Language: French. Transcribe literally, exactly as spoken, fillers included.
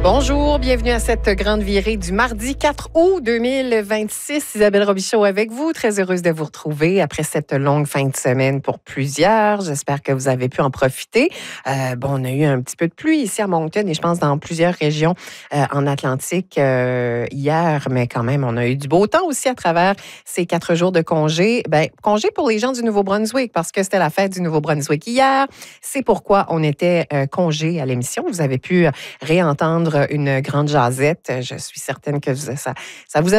Bonjour, bienvenue à cette grande virée du mardi quatre août deux mille vingt-six. Isabelle Robichaud avec vous. Très heureuse de vous retrouver après cette longue fin de semaine pour plusieurs. J'espère que vous avez pu en profiter. Euh, bon, on a eu un petit peu de pluie ici à Moncton et je pense dans plusieurs régions euh, en Atlantique euh, hier, mais quand même, on a eu du beau temps aussi à travers ces quatre jours de congé. Ben, congé pour les gens du Nouveau-Brunswick parce que c'était la fête du Nouveau-Brunswick hier. C'est pourquoi on était euh, congé à l'émission. Vous avez pu réentendre une grande jasette. Je suis certaine que ça, ça vous a